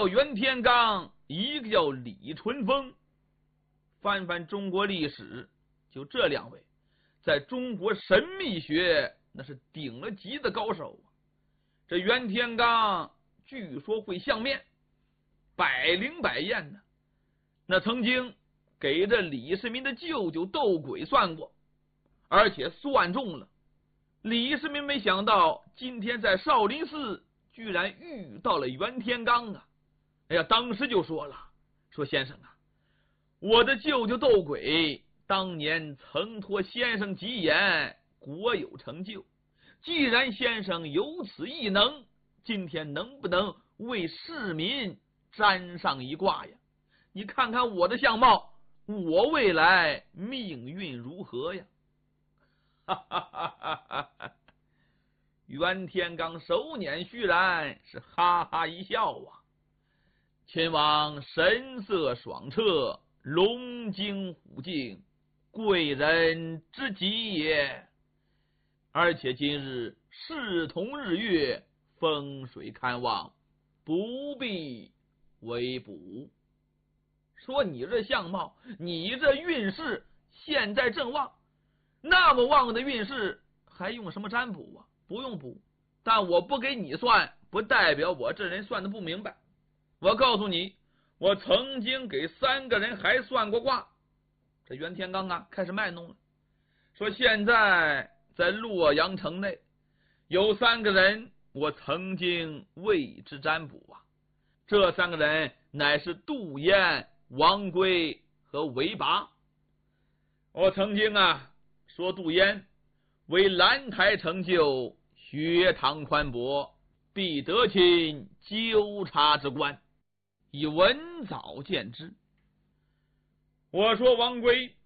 叫袁天罡，一个叫李淳风。翻翻中国历史，就这两位在中国神秘学那是顶了级的高手啊。这袁天罡据说会相面，百灵百验呢。那曾经给这李世民的舅舅窦轨算过，而且算中了。李世民没想到今天在少林寺居然遇到了袁天罡啊！哎呀，当时就说了，说先生啊，我的舅舅窦轨当年曾托先生吉言，国有成就。既然先生有此异能，今天能不能为市民占上一卦呀？你看看我的相貌，我未来命运如何呀？哈哈哈哈哈！袁天罡手捻虚髯，是哈哈一笑啊。秦王神色爽彻，龙精虎劲，贵人之极也。而且今日视同日月，风水看望，不必为补。说你这相貌，你这运势现在正旺，那么旺的运势还用什么占卜啊？不用补。但我不给你算，不代表我这人算的不明白。我告诉你，我曾经给3个人还算过卦。这袁天罡啊开始卖弄了，说现在在洛阳城内有3个人，我曾经为之占卜啊。这3个人乃是杜淹、王圭和韦拔。我曾经啊说杜淹为兰台成就，学堂宽博，必得卿纠察之官，以文藻见之。我说王圭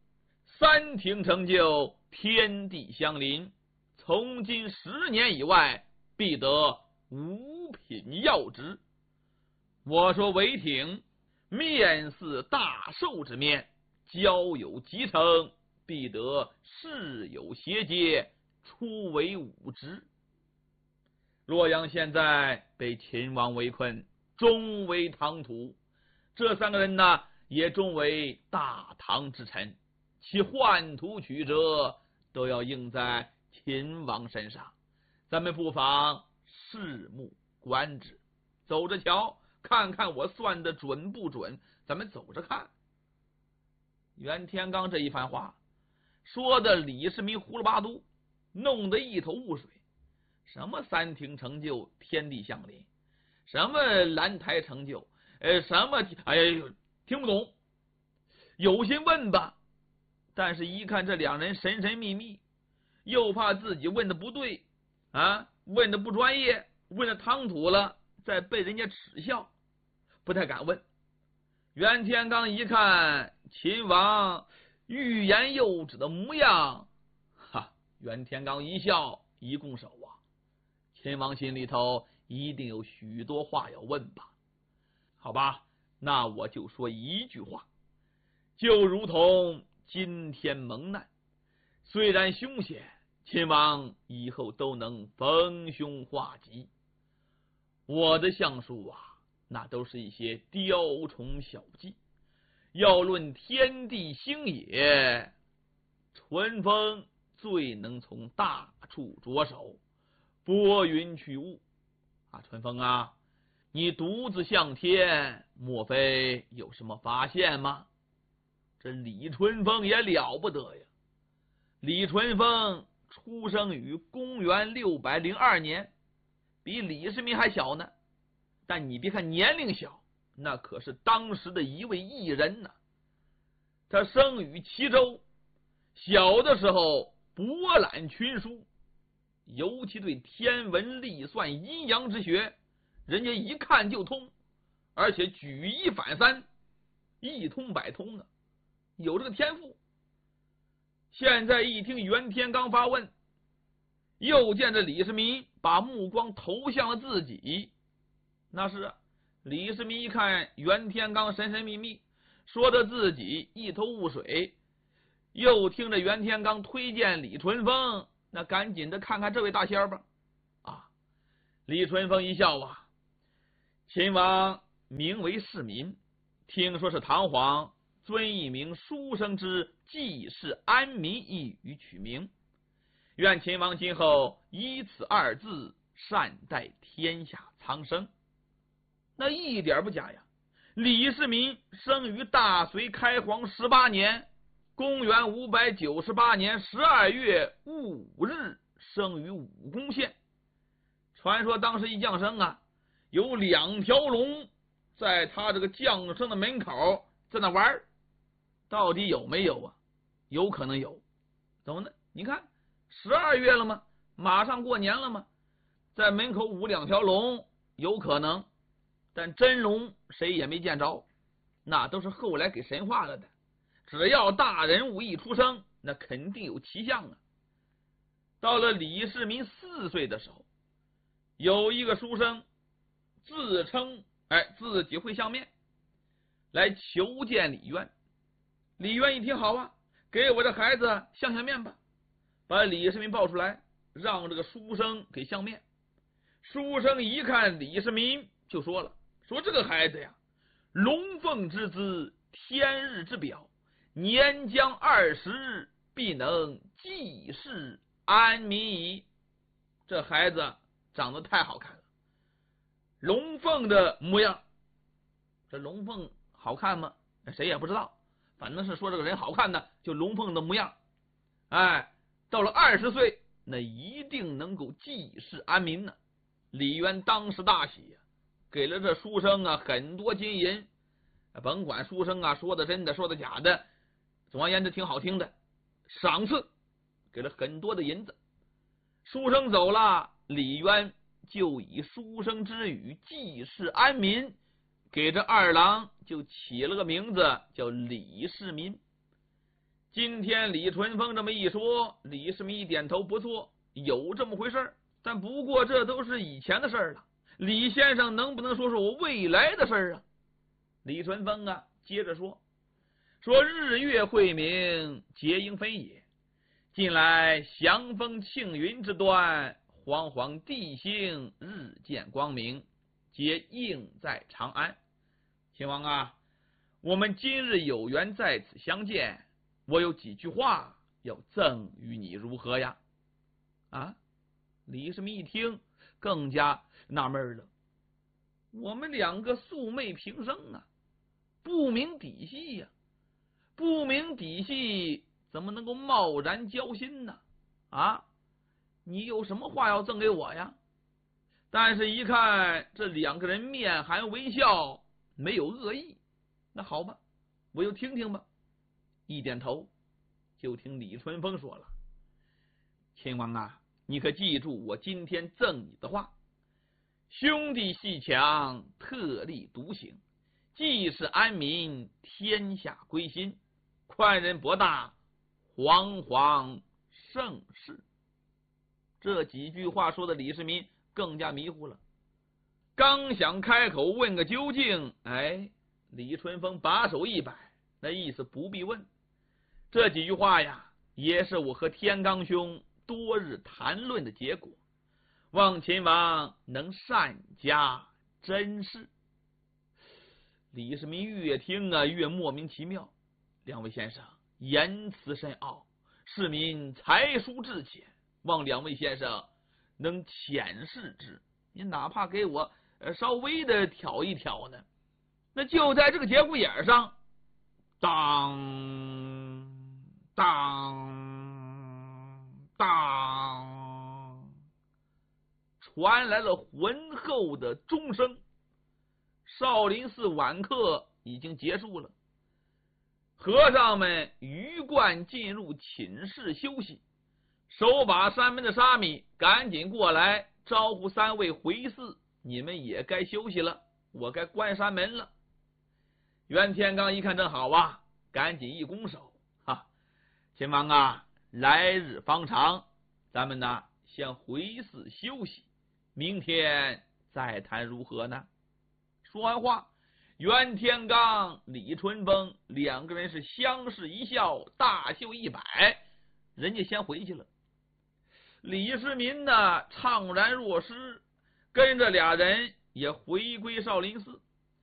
3庭成就，天地相邻，从今10年以外，必得5品要职。我说韦挺面似大寿之面，交友集成，必得世有协接，出为5职。洛阳现在被秦王围困，终为唐土，这3个人呢也终为大唐之臣，其宦途曲折都要应在秦王身上，咱们不妨拭目观之，走着瞧，看看我算的准不准，咱们走着看。袁天罡这一番话说的李世民胡了八都，弄得一头雾水。什么3庭成就，天地相邻，什么兰台成就，什么哎呀，听不懂。有心问吧，但是一看这2人神神秘秘，又怕自己问的不对啊，问的不专业，问的唐突了，再被人家耻笑，不太敢问。袁天罡一看秦王欲言又止的模样，袁天罡一笑，一拱手啊，秦王心里头一定有许多话要问吧？好吧，那我就说一句话，就如同今天蒙难，虽然凶险，秦王以后都能逢凶化吉。我的相术啊，那都是一些雕虫小技。要论天地星野，淳风最能从大处着手，拨云去雾啊。淳风啊，你独自向天，莫非有什么发现吗？这李淳风也了不得呀。李淳风出生于公元602年，比李世民还小呢。但你别看年龄小，那可是当时的一位异人呢。他生于齐州，小的时候博览群书，尤其对天文历算阴阳之学，人家一看就通，而且举一反三，一通百通啊，有这个天赋。现在一听袁天罡发问，又见着李世民把目光投向了自己，那是李世民一看袁天罡神神秘秘，说的自己一头雾水，又听着袁天罡推荐李淳风，那赶紧的看看这位大仙吧。李淳风一笑啊，秦王名为世民，听说是唐皇尊一名书生之济世安民一语取名，愿秦王今后以此二字善待天下苍生。那一点不假呀。李世民生于大隋开皇18年，公元598年12月5日生于武功县。传说当时一降生啊，有2条龙在他这个降生的门口在那玩，到底有没有啊？有可能有。怎么呢？你看12月了吗？马上过年了吗？在门口舞2条龙，有可能，但真龙谁也没见着，那都是后来给神化了的。只要大人物一出生，那肯定有奇象啊。到了李世民4岁的时候，有一个书生自称自己会相面，来求见李渊。李渊一听，好啊，给我这孩子相面吧，把李世民抱出来，让这个书生给相面。书生一看李世民，就说了，说这个孩子呀，龙凤之姿，天日之表，年将20日，必能济世安民矣。这孩子长得太好看了，龙凤的模样。这龙凤好看吗？谁也不知道，反正是说这个人好看呢，就龙凤的模样。到了20岁，那一定能够济世安民呢。李渊当时大喜呀，给了这书生啊很多金银，甭管书生啊说的真的说的假的，总而言之挺好听的，赏赐给了很多的银子。书生走了，李渊就以书生之语济世安民，给这二郎就起了个名字叫李世民。今天李淳风这么一说，李世民一点头，不错，有这么回事。但不过这都是以前的事了，李先生能不能说说我未来的事啊？李淳风啊接着说日月晦明，节盈分也。近来祥风庆云之端，煌煌地星日见光明，皆应在长安。秦王啊，我们今日有缘在此相见，我有几句话要赠与你，如何呀？李世民一听更加纳闷了，我们2个素昧平生啊，不明底细呀，不明底细怎么能够贸然交心呢？你有什么话要赠给我呀？但是一看这2个人面含微笑，没有恶意，那好吧，我就听听吧。一点头，就听李淳风说了，秦王啊，你可记住我今天赠你的话，兄弟阋强，特立独行，济世安民，天下归心，宽仁博大，煌煌盛世。这几句话说的李世民更加迷糊了，刚想开口问个究竟，李淳风把手一摆，那意思不必问。这几句话呀，也是我和天罡兄多日谈论的结果，望秦王能善加珍视。李世民越听越莫名其妙，两位先生言辞深奥，市民才疏志浅，望两位先生能浅视之，你哪怕给我稍微的挑一挑呢。那就在这个节骨眼上，当当当，传来了浑厚的钟声。少林寺晚课已经结束了，和尚们鱼贯进入寝室休息。守把山门的沙弥赶紧过来招呼3位回寺，你们也该休息了，我该关山门了。袁天罡一看正好啊，赶紧一拱手，秦王啊，来日方长，咱们呢先回寺休息，明天再谈如何呢？说完话，袁天罡、李淳风2个人是相视一笑，大袖一摆，人家先回去了。李世民呢怅然若失，跟着俩人也回归少林寺。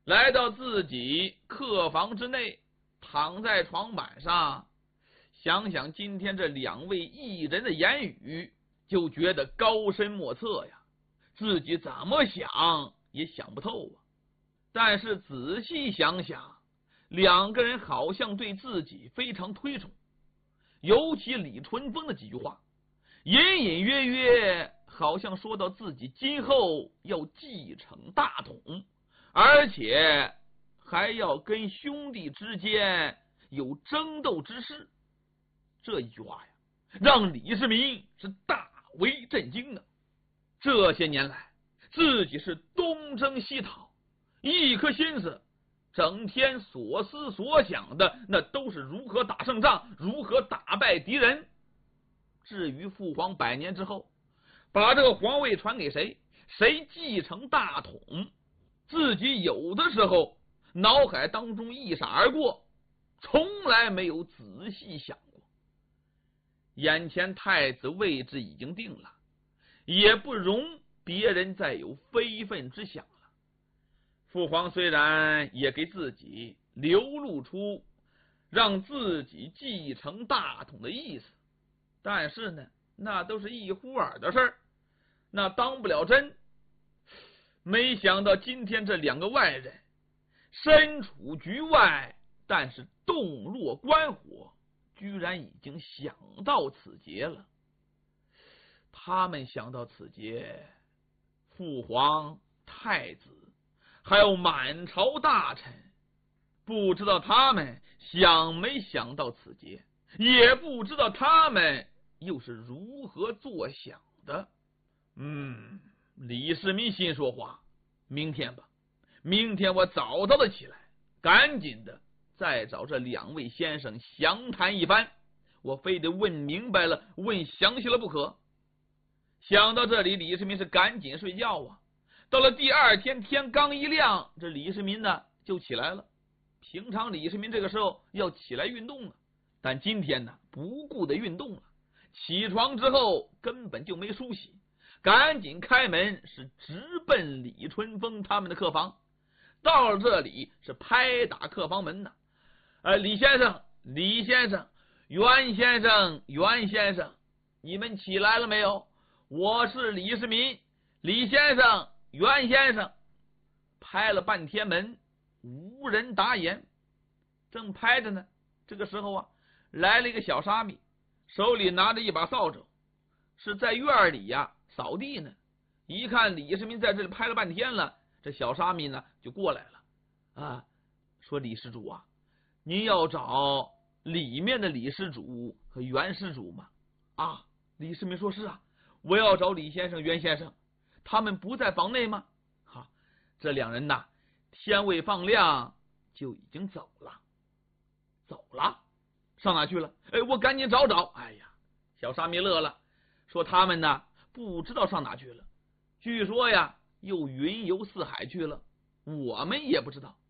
来到自己客房之内，躺在床板上，想想今天这两位艺人的言语，就觉得高深莫测呀，自己怎么想也想不透啊。但是仔细想想，两个人好像对自己非常推崇，尤其李春风的几句话，隐隐约约好像说到自己今后要继承大统，而且还要跟兄弟之间有争斗之事。这一句话呀，让李世民是大为震惊啊！这些年来，自己是东征西讨，一颗心思整天所思所想的那都是如何打胜仗，如何打败敌人。至于父皇100年之后把这个皇位传给谁，谁继承大统，自己有的时候脑海当中一闪而过，从来没有仔细想过。眼前太子位置已经定了，也不容别人再有非分之想了。父皇虽然也给自己流露出让自己继承大统的意思，但是呢，那都是一忽耳的事儿，那当不了真。没想到今天这两个外人身处局外，但是洞若观火，居然已经想到此节了。他们想到此节，父皇、太子还有满朝大臣，不知道他们想没想到此节，也不知道他们又是如何作想的。李世民心说话，明天吧，明天我早早的起来，赶紧的再找这两位先生详谈一番，我非得问明白了，问详细了不可。想到这里，李世民是赶紧睡觉啊。到了第二天天刚一亮，这李世民呢就起来了。平常李世民这个时候要起来运动了，但今天呢不顾的运动了。起床之后根本就没梳洗，赶紧开门，是直奔李春风他们的客房。到了这里是拍打客房门呢，李先生，李先生，袁先生，袁先生，你们起来了没有？我是李世民，李先生，袁先生。拍了半天门，无人答言。正拍着呢，这个时候啊，来了一个小沙弥，手里拿着一把扫帚，是在院里呀扫地呢。一看李世民在这里拍了半天了，这小沙弥呢就过来了说李施主啊，您要找里面的李施主和袁施主吗？李世民说是啊，我要找李先生、袁先生，他们不在房内吗？这两人呐，天未放亮就已经走了。走了？上哪去了？我赶紧找找。小沙弥乐了，说他们呢不知道上哪去了，据说呀又云游四海去了，我们也不知道。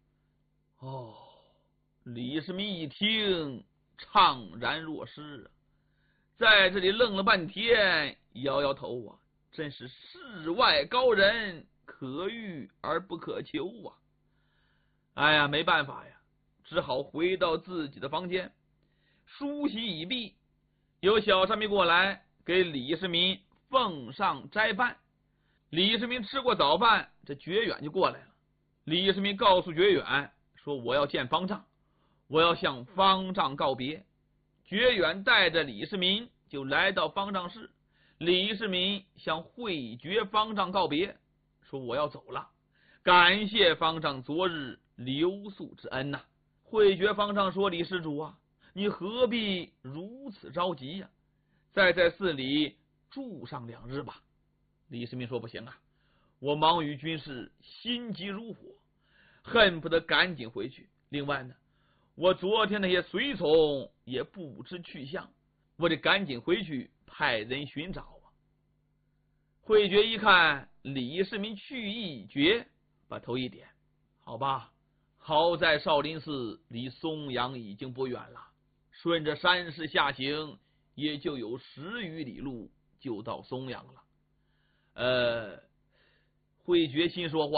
李世民一听怅然若失，在这里愣了半天，摇摇头真是世外高人，可遇而不可求没办法呀，只好回到自己的房间，梳洗已毕。有小沙弥过来给李世民奉上斋饭。李世民吃过早饭，这觉远就过来了。李世民告诉觉远说，我要见方丈，我要向方丈告别。觉远带着李世民就来到方丈室。李世民向慧觉方丈告别，说我要走了，感谢方丈昨日留宿之恩呐。慧觉方丈说，李施主你何必如此着急呀？再在寺里住上2日吧。李世民说，不行我忙于军事，心急如火，恨不得赶紧回去。另外呢，我昨天那些随从也不知去向，我得赶紧回去派人寻找慧觉一看李世民去意已决，把头一点，好吧，好在少林寺离松阳已经不远了，顺着山势下行，也就有10余里路就到松阳了。慧觉心说话，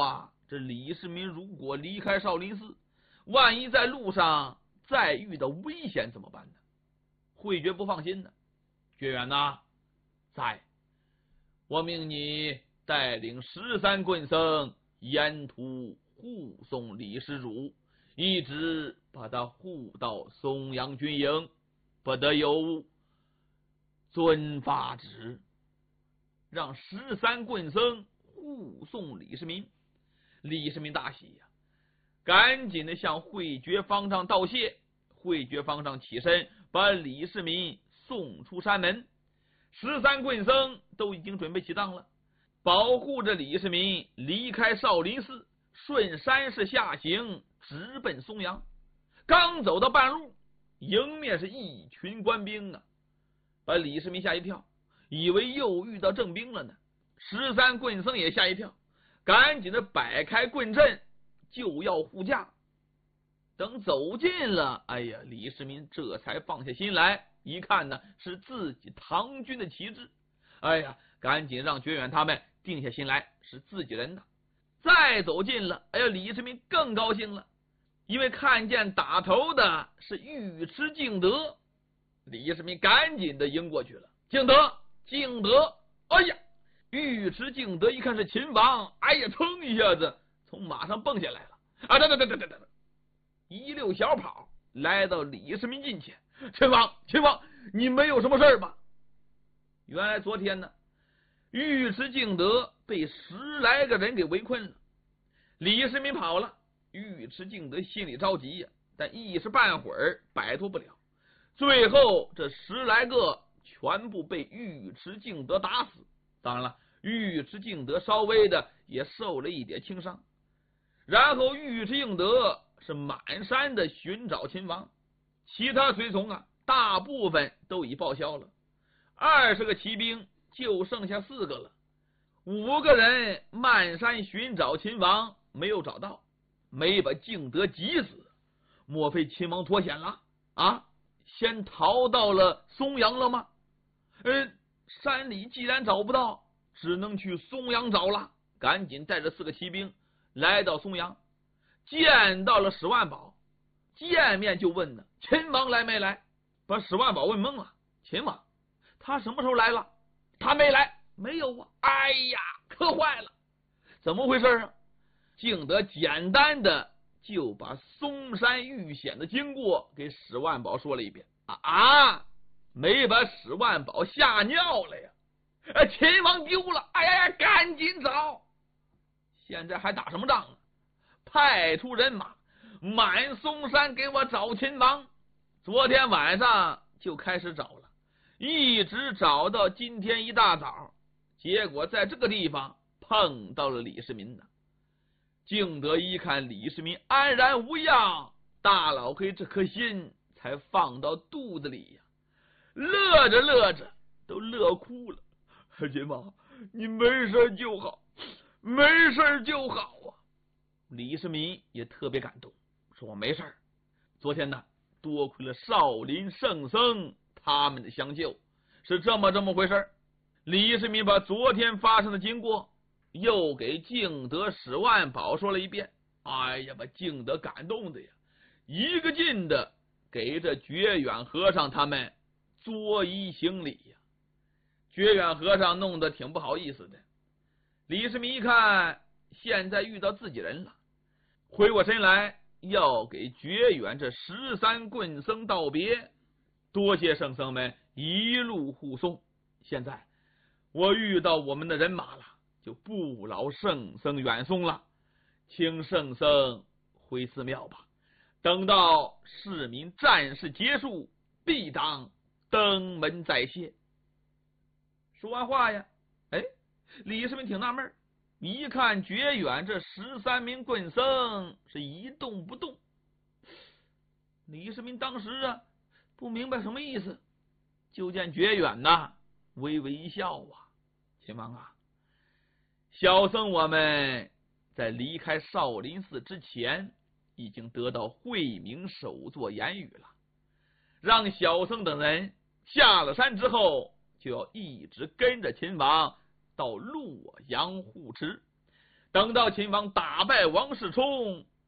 这李世民如果离开少林寺，万一在路上再遇到危险怎么办呢？慧觉不放心呢。觉远呐，在，我命你带领13棍僧沿途护送李施主，一直把他护到松阳军营，不得有误。遵法旨，让13棍僧护送李世民。李世民大喜呀，赶紧的向慧觉方丈道谢。慧觉方丈起身，把李世民送出山门。13棍僧都已经准备起当了，保护着李世民离开少林寺，顺山势下行，直奔松阳。刚走到半路，迎面是一群官兵啊，把李世民吓一跳，以为又遇到正兵了呢。13棍僧也吓一跳，赶紧的摆开棍阵，就要护驾。等走近了，哎呀，李世民这才放下心来，一看呢是自己唐军的旗帜，哎呀，赶紧让觉远他们定下心来，是自己人呢。再走近了，哎呀，李世民更高兴了，因为看见打头的是尉迟敬德。李世民赶紧的迎过去了。敬德，敬德，哎呀，尉迟敬德一看是秦王，哎呀，噌一下子从马上蹦下来了，啊，等，一溜小跑来到李世民近前。秦王，秦王，你没有什么事吧？原来昨天呢，尉迟敬德被10来个人给围困了，李世民跑了，尉迟敬德心里着急呀，但一时半会儿摆脱不了。最后这10来个全部被尉迟敬德打死。当然了，尉迟敬德稍微的也受了一点轻伤。然后尉迟敬德是满山的寻找秦王，其他随从啊，大部分都已报销了。20个骑兵就剩下4个了。5个人漫山寻找秦王，没有找到，没把敬德急死。莫非秦王脱险了啊？先逃到了松阳了吗？山里既然找不到，只能去松阳找了。赶紧带着4个骑兵来到松阳，见到了史万宝，见面就问呢，秦王来没来？把史万宝问懵了。秦王他什么时候来了？他没来。没有啊。哎呀，可坏了，怎么回事啊？敬德简单的就把嵩山遇险的经过给史万宝说了一遍。没把史万宝吓尿了呀。秦王丢了，哎呀，赶紧找。现在还打什么仗呢？派出人马满嵩山给我找秦王。昨天晚上就开始找了，一直找到今天一大早，结果在这个地方碰到了李世民呢。敬德一看李世民安然无恙，大老黑这颗心才放到肚子里呀，乐着乐着都乐哭了。秦王，你没事就好，没事就好啊。李世民也特别感动，说我没事。昨天呢，多亏了少林圣僧他们的相救，是这么回事。李世民把昨天发生的经过又给敬德、史万宝说了一遍。哎呀，把敬德感动的呀，一个劲的给这觉远和尚他们作揖行礼呀。觉远和尚弄得挺不好意思的。李世民一看现在遇到自己人了，回过身来要给觉远这13棍僧道别，多谢圣僧们一路护送。现在我遇到我们的人马了，就不劳圣僧远送了，请圣僧回寺庙吧。等到市民战事结束，必当登门再谢。说完话呀，李世民挺纳闷，一看觉远这13名棍僧是一动不动。李世民当时啊不明白什么意思，就见觉远呐微微一笑啊，秦王啊，小僧我们在离开少林寺之前已经得到慧明首座言语了，让小僧等人下了山之后就要一直跟着秦王到洛阳护持， 等到秦王打败王世充，